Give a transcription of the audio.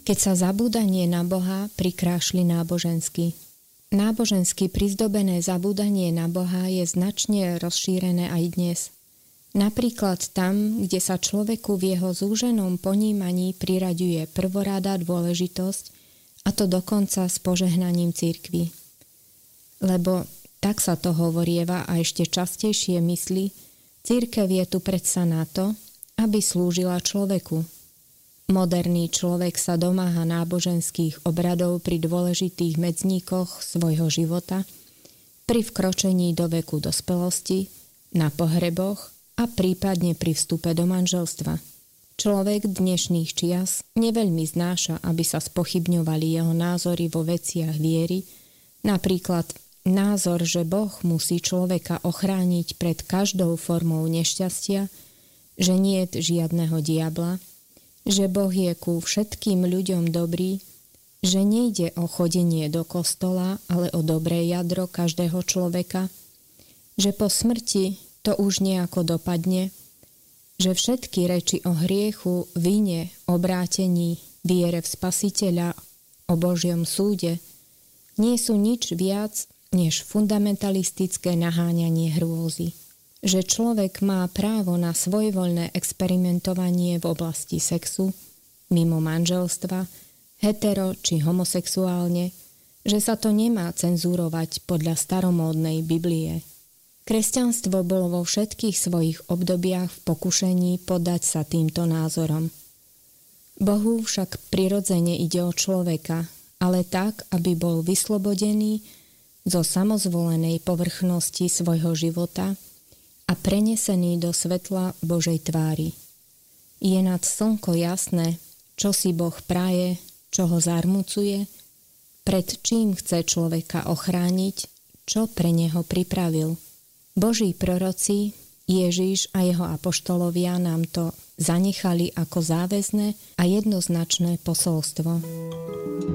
keď sa zabúdanie na Boha prikrášli nábožensky. Nábožensky prizdobené zabúdanie na Boha je značne rozšírené aj dnes. Napríklad tam, kde sa človeku v jeho zúženom ponímaní priraďuje prvoráda dôležitosť, a to dokonca s požehnaním cirkvi. Lebo, tak sa to hovorieva a ešte častejšie myslí, cirkev je tu predsa na to, aby slúžila človeku. Moderný človek sa domáha náboženských obradov pri dôležitých medzníkoch svojho života, pri vkročení do veku dospelosti, na pohreboch a prípadne pri vstupe do manželstva. Človek dnešných čias neveľmi znáša, aby sa spochybňovali jeho názory vo veciach viery, napríklad názor, že Boh musí človeka ochrániť pred každou formou nešťastia, že niet žiadneho diabla, že Boh je ku všetkým ľuďom dobrý, že nejde o chodenie do kostola, ale o dobré jadro každého človeka, že po smrti to už nejako dopadne, že všetky reči o hriechu, vine, obrátení, viere v Spasiteľa, o Božom súde nie sú nič viac než fundamentalistické naháňanie hrôzy. Že človek má právo na svojvoľné experimentovanie v oblasti sexu, mimo manželstva, hetero či homosexuálne, že sa to nemá cenzúrovať podľa staromódnej Biblie. Kresťanstvo bolo vo všetkých svojich obdobiach v pokušení podať sa týmto názorom. Bohu však prirodzene ide o človeka, ale tak, aby bol vyslobodený zo samozvolenej povrchnosti svojho života a prenesený do svetla Božej tvári. Je nad slnko jasné, čo si Boh praje, čo ho zarmucuje, pred čím chce človeka ochrániť, čo pre neho pripravil. Boží proroci, Ježiš a jeho apoštolovia nám to zanechali ako záväzné a jednoznačné posolstvo.